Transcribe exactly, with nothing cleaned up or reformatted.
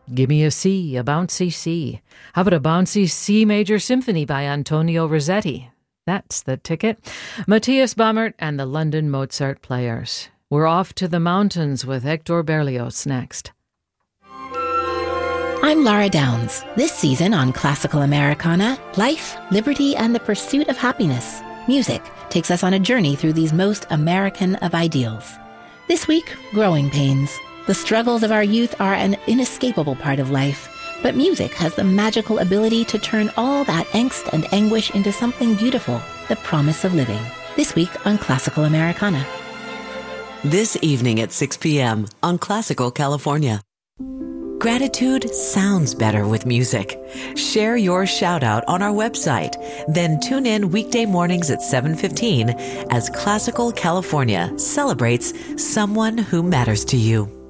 Give me a C, a bouncy C. How about a bouncy C major symphony by Antonio Rossetti? That's the ticket. Matthias Bammert and the London Mozart Players. We're off to the mountains with Hector Berlioz next. I'm Laura Downs. This season on Classical Americana, life, liberty, and the pursuit of happiness. Music takes us on a journey through these most American of ideals. This week, growing pains. The struggles of our youth are an inescapable part of life, but music has the magical ability to turn all that angst and anguish into something beautiful, the promise of living. This week on Classical Americana. This evening at six p.m. on Classical California. Gratitude sounds better with music. Share your shout out on our website. Then tune in weekday mornings at seven fifteen as Classical California celebrates someone who matters to you.